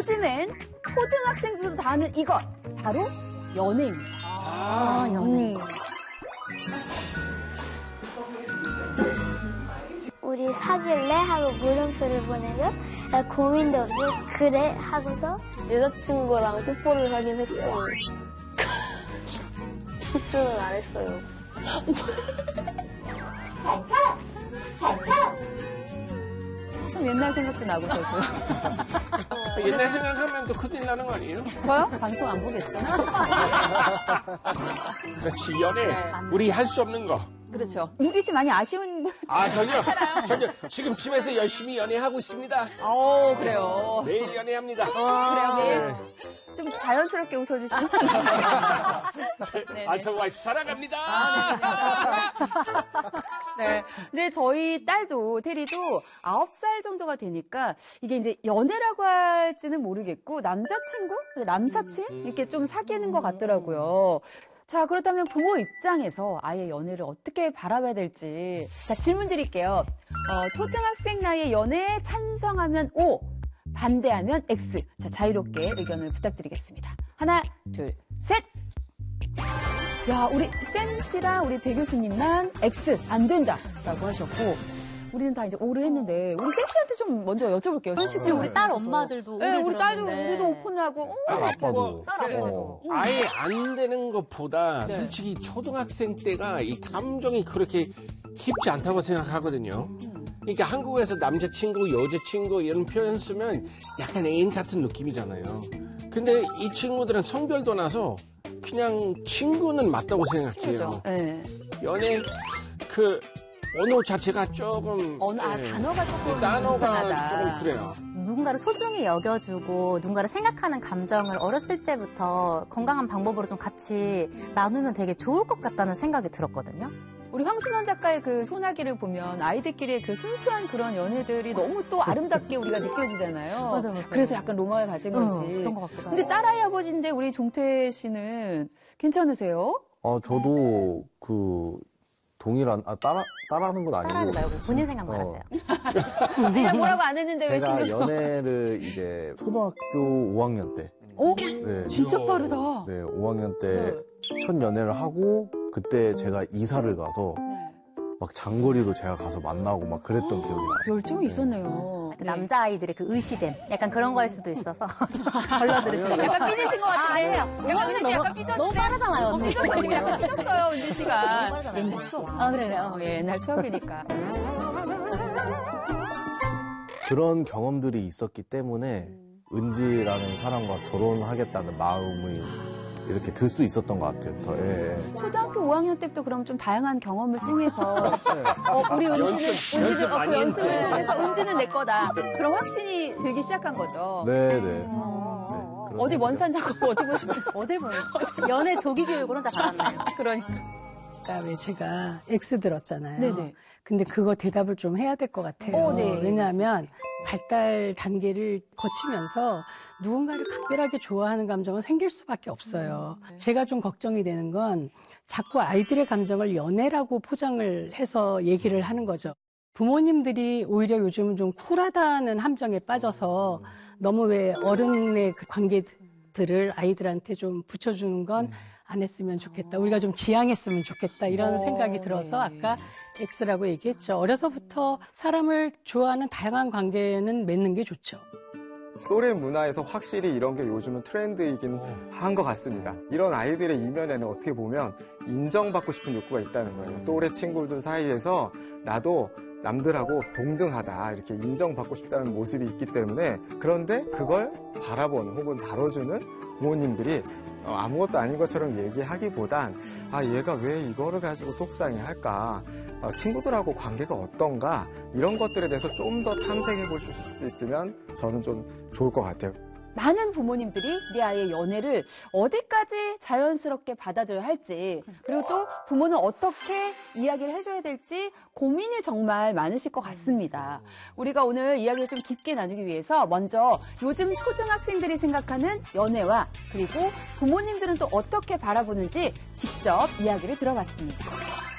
요즘엔 초등학생들도 다 하는 이것, 바로 연애입니다. 연애. 우리 사귈래? 하고 물음표를 보내면 나 고민도 없이 그래? 하고서 여자친구랑 뽀뽀를 하긴 했어요. 키스는 안 했어요. 참 옛날 생각도 나고 저도. 옛날 생각하면 또 큰일 나는 거 아니에요? 저요? 방송 안 보겠죠? 그렇지, 연애. 우리 할 수 없는 거. 그렇죠. 우리 씨 많이 아쉬운. 전혀. 지금 집에서 열심히 연애하고 있습니다. 그래요. 매일 연애합니다. 그래요, 매일. 좀 자연스럽게 웃어주시면. 저 와이프 사랑합니다. 네. 근데 저희 딸도, 테리도 9살 정도가 되니까 이게 이제 연애라고 할지는 모르겠고, 남자친구? 남사친? 이렇게 좀 사귀는 것 같더라고요. 자, 그렇다면 부모 입장에서 아이의 연애를 어떻게 바라봐야 될지. 자, 질문 드릴게요. 초등학생 나이에 연애에 찬성하면 O, 반대하면 X. 자, 자유롭게 의견을 부탁드리겠습니다. 하나, 둘, 셋! 야, 우리 쌤 씨랑 우리 배 교수님만 X, 안 된다. 라고 하셨고, 우리는 다 이제 O를 했는데, 우리 쌤 씨한테 좀 먼저 여쭤볼게요. 지금 우리 딸 엄마들도. 네, 우리 딸도, 우리도 오픈을 하고, 아빠도. 딸 아빠도. 아예 안 되는 것보다 솔직히 초등학생 때가 이 감정이 그렇게 깊지 않다고 생각하거든요. 그러니까 한국에서 남자친구, 여자친구 이런 표현 쓰면 약간 애인 같은 느낌이잖아요. 근데 이 친구들은 성별도 나서 그냥 친구는 맞다고 생각해요. 네. 연애 언어 자체가 조금 단어가 조금 단어가 조금 그래요. 누군가를 소중히 여겨주고 누군가를 생각하는 감정을 어렸을 때부터 건강한 방법으로 좀 같이 나누면 되게 좋을 것 같다는 생각이 들었거든요. 우리 황순원 작가의 그 소나기를 보면 아이들끼리의 그 순수한 그런 연애들이 너무 또 아름답게 우리가 느껴지잖아요. 맞아. 그래서 약간 로망을 가진 건지. 그런 것 같기도 하고. 근데 딸아이 아버지인데 우리 종태 씨는 괜찮으세요? 저도 동일한, 따라하는 건 아니고. 따라하지 말고 본인 생각만 하세요. 그냥 뭐라고 안 했는데 왜 제가 신경 써? 연애를 이제 초등학교 5학년 때. 네. 진짜 빠르다. 네, 5학년 때 첫 연애를 하고, 그때 제가 이사를 가서, 막 장거리로 제가 가서 만나고 막 그랬던 기억이 나요. 열정이 있었네요. 남자아이들의 그 의시됨. 약간 그런 걸 수도 있어서. 걸러들으시면. 약간 삐지신 것 같은데. 약간 은지 씨 약간 삐졌는데. 너무 빠르잖아요. 삐졌어요. 지금 약간 삐졌어요, 은지 씨가. 너무 빠르잖아요. 옛날 추억. 그래요. 옛날 추억이니까. 그런 경험들이 있었기 때문에, 은지라는 사람과 결혼하겠다는 마음이 이렇게 들 수 있었던 것 같아요. 초등학교 5학년 때부터 그럼 좀 다양한 경험을 통해서 우리 은지는 그 연습을 통해서 은지는 내 거다. 그런 확신이 들기 시작한 거죠. 네네. 어디 먼산 잡고 어디 보시는 어딜 보여? 연애 조기 교육을 혼자 받았나요? 그러니까. 왜 제가 X 들었잖아요. 네네. 근데 그거 대답을 좀 해야 될 것 같아요. 네. 왜냐하면 발달 단계를 거치면서 누군가를 각별하게 좋아하는 감정은 생길 수밖에 없어요. 제가 좀 걱정이 되는 건 자꾸 아이들의 감정을 연애라고 포장을 해서 얘기를 하는 거죠. 부모님들이 오히려 요즘은 좀 쿨하다는 함정에 빠져서 너무 왜 어른의 그 관계들을 아이들한테 좀 붙여주는 건 안 했으면 좋겠다. 우리가 좀 지양했으면 좋겠다. 이런 생각이 들어서 아까 X라고 얘기했죠. 어려서부터 사람을 좋아하는 다양한 관계는 맺는 게 좋죠. 또래 문화에서 확실히 이런 게 요즘은 트렌드이긴 한 것 같습니다. 이런 아이들의 이면에는 어떻게 보면 인정받고 싶은 욕구가 있다는 거예요. 또래 친구들 사이에서 나도 남들하고 동등하다 이렇게 인정받고 싶다는 모습이 있기 때문에 그런데 그걸 바라보는 혹은 다뤄주는 부모님들이 아무것도 아닌 것처럼 얘기하기보단 얘가 왜 이거를 가지고 속상해할까 친구들하고 관계가 어떤가 이런 것들에 대해서 좀 더 탐색해 볼 수 있으면 저는 좀 좋을 것 같아요. 많은 부모님들이 내 아이의 연애를 어디까지 자연스럽게 받아들여야 할지 그리고 또 부모는 어떻게 이야기를 해줘야 될지 고민이 정말 많으실 것 같습니다. 우리가 오늘 이야기를 좀 깊게 나누기 위해서 먼저 요즘 초등학생들이 생각하는 연애와 그리고 부모님들은 또 어떻게 바라보는지 직접 이야기를 들어봤습니다.